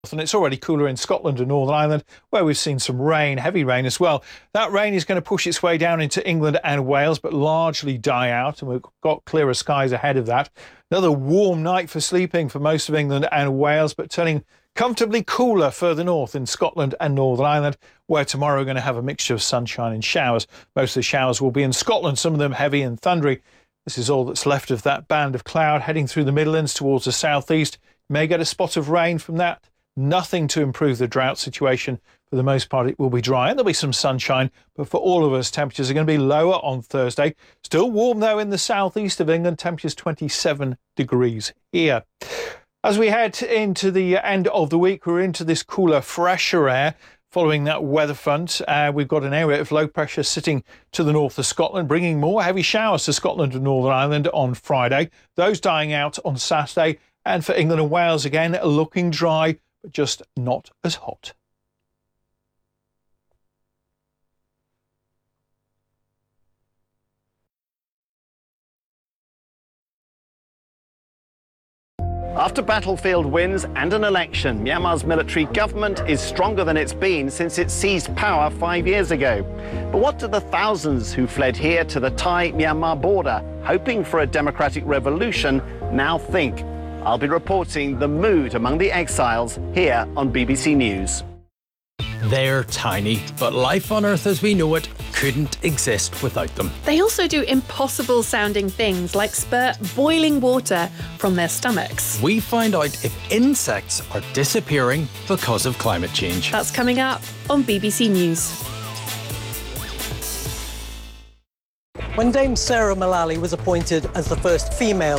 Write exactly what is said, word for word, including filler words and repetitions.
And it's already cooler in Scotland and Northern Ireland, where we've seen some rain, heavy rain as well. That rain is going to push its way down into England and Wales, but largely die out, and we've got clearer skies ahead of that. Another warm night for sleeping for most of England and Wales, but turning comfortably cooler further north in Scotland and Northern Ireland, where tomorrow we're going to have a mixture of sunshine and showers. Most of the showers will be in Scotland, some of them heavy and thundery. This is all that's left of that band of cloud heading through the Midlands towards the southeast. You may get a spot of rain from that. Nothing to improve the drought situation. For the most part, it will be dry and there'll be some sunshine, but for all of us, temperatures are going to be lower on Thursday. Still warm, though, in the southeast of England, temperatures twenty-seven degrees here. As we head into the end of the week, we're into this cooler, fresher air. Following that weather front, uh, we've got an area of low pressure sitting to the north of Scotland, bringing more heavy showers to Scotland and Northern Ireland on Friday. Those dying out on Saturday. And for England and Wales, again, looking dry, but just not as hot. After battlefield wins and an election, Myanmar's military government is stronger than it's been since it seized power five years ago. But what do the thousands who fled here to the Thai-Myanmar border, hoping for a democratic revolution, now think? I'll be reporting the mood among the exiles here on B B C News. They're tiny, but life on Earth as we know it couldn't exist without them. They also do impossible sounding things like spurt boiling water from their stomachs. We find out if insects are disappearing because of climate change. That's coming up on B B C News. When Dame Sarah Mullally was appointed as the first female